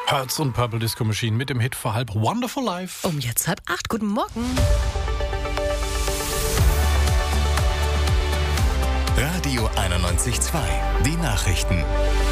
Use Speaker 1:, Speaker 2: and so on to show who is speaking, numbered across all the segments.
Speaker 1: Hertz und Purple Disco Machine mit dem Hit für halb Wonderful Life.
Speaker 2: Um jetzt 7:30. Guten Morgen.
Speaker 3: Radio 91.2. Die Nachrichten.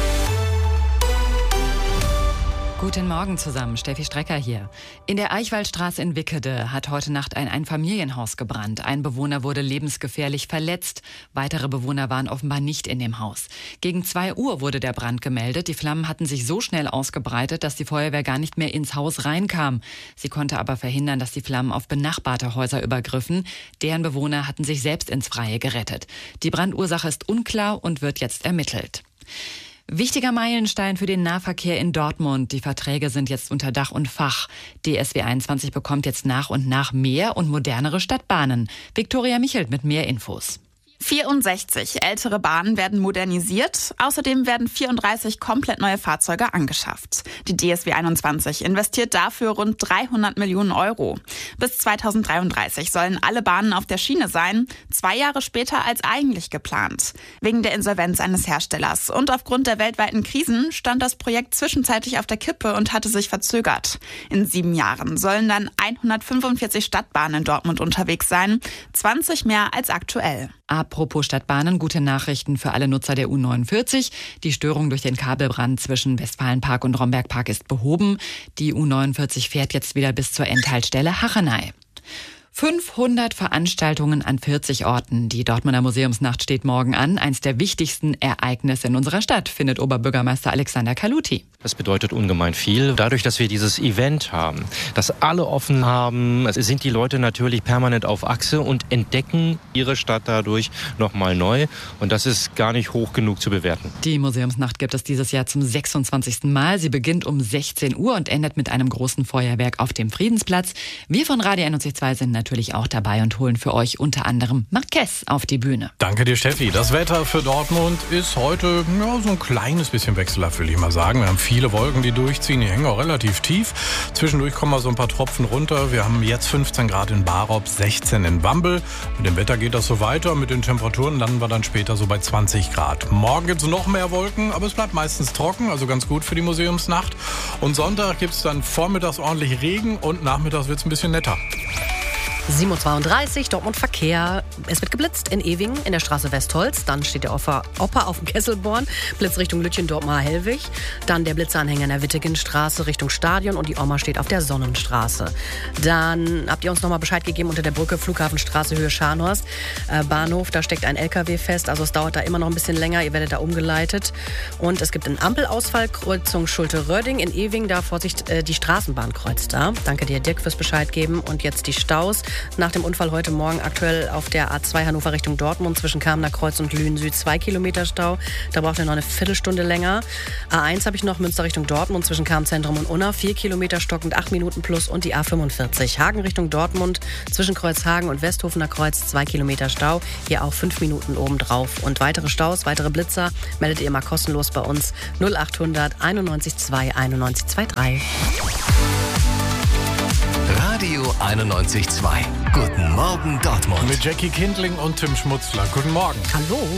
Speaker 4: Guten Morgen zusammen, Steffi Strecker hier. In der Eichwaldstraße in Wickede hat heute Nacht ein Einfamilienhaus gebrannt. Ein Bewohner wurde lebensgefährlich verletzt. Weitere Bewohner waren offenbar nicht in dem Haus. Gegen 2 Uhr wurde der Brand gemeldet. Die Flammen hatten sich so schnell ausgebreitet, dass die Feuerwehr gar nicht mehr ins Haus reinkam. Sie konnte aber verhindern, dass die Flammen auf benachbarte Häuser übergriffen. Deren Bewohner hatten sich selbst ins Freie gerettet. Die Brandursache ist unklar und wird jetzt ermittelt. Wichtiger Meilenstein für den Nahverkehr in Dortmund. Die Verträge sind jetzt unter Dach und Fach. DSW 21 bekommt jetzt nach und nach mehr und modernere Stadtbahnen. Viktoria Michelt mit mehr Infos.
Speaker 5: 64 ältere Bahnen werden modernisiert. Außerdem werden 34 komplett neue Fahrzeuge angeschafft. Die DSW 21 investiert dafür rund 300 Millionen Euro. Bis 2033 sollen alle Bahnen auf der Schiene sein, 2 Jahre später als eigentlich geplant. Wegen der Insolvenz eines Herstellers und aufgrund der weltweiten Krisen stand das Projekt zwischenzeitlich auf der Kippe und hatte sich verzögert. In 7 Jahren sollen dann 145 Stadtbahnen in Dortmund unterwegs sein, 20 mehr als aktuell.
Speaker 4: Apropos Stadtbahnen, gute Nachrichten für alle Nutzer der U49. Die Störung durch den Kabelbrand zwischen Westfalenpark und Rombergpark ist behoben. Die U49 fährt jetzt wieder bis zur Endhaltestelle Hachenay. 500 Veranstaltungen an 40 Orten. Die Dortmunder Museumsnacht steht morgen an. Eins der wichtigsten Ereignisse in unserer Stadt, findet Oberbürgermeister Alexander Kaluti.
Speaker 6: Das bedeutet ungemein viel. Dadurch, dass wir dieses Event haben, dass alle offen haben, sind die Leute natürlich permanent auf Achse und entdecken ihre Stadt dadurch nochmal neu. Und das ist gar nicht hoch genug zu bewerten.
Speaker 4: Die Museumsnacht gibt es dieses Jahr zum 26. Mal. Sie beginnt um 16 Uhr und endet mit einem großen Feuerwerk auf dem Friedensplatz. Wir von Radio 91.2 sind natürlich auch dabei und holen für euch unter anderem Marquez auf die Bühne.
Speaker 1: Danke dir, Steffi. Das Wetter für Dortmund ist heute so ein kleines bisschen wechselhaft, will ich mal sagen. Wir haben viele Wolken, die durchziehen. Die hängen auch relativ tief. Zwischendurch kommen mal so ein paar Tropfen runter. Wir haben jetzt 15 Grad in Barop, 16 in Wambel. Mit dem Wetter geht das so weiter. Mit den Temperaturen landen wir dann später so bei 20 Grad. Morgen gibt es noch mehr Wolken, aber es bleibt meistens trocken, also ganz gut für die Museumsnacht. Und Sonntag gibt es dann vormittags ordentlich Regen und nachmittags wird es ein bisschen netter.
Speaker 2: 7:32 Uhr, Dortmund Verkehr. Es wird geblitzt in Ewingen in der Straße Westholz. Dann steht der Opa auf dem Kesselborn. Blitz Richtung Lütchen, Dortmar-Hellwig. Dann der Blitzanhänger in der Wittegenstraße Richtung Stadion. Und die Oma steht auf der Sonnenstraße. Dann habt ihr uns nochmal Bescheid gegeben unter der Brücke Flughafenstraße Höhe Scharnhorst. Bahnhof, da steckt ein LKW fest. Also es dauert da immer noch ein bisschen länger. Ihr werdet da umgeleitet. Und es gibt einen Ampelausfall, Kreuzung Schulte-Rörding in Ewingen. Da Vorsicht, die Straßenbahn kreuzt da. Danke dir, Dirk, fürs Bescheid geben. Und jetzt die Staus. Nach dem Unfall heute Morgen aktuell auf der A2 Hannover Richtung Dortmund zwischen Kamener Kreuz und Lünen Süd 2 Kilometer Stau. Da braucht ihr noch eine Viertelstunde länger. A1 habe ich noch, Münster Richtung Dortmund zwischen Kamenzentrum und Unna 4 Kilometer stockend 8 Minuten plus. Und die A45 Hagen Richtung Dortmund zwischen Kreuzhagen und Westhofener Kreuz 2 Kilometer Stau. Hier auch 5 Minuten obendrauf. Und weitere Staus, weitere Blitzer meldet ihr mal kostenlos bei uns 0800 91 2 91 23.
Speaker 3: Radio 91.2. Guten Morgen Dortmund.
Speaker 1: Mit Jackie Kindling und Tim Schmutzler. Guten Morgen.
Speaker 2: Hallo.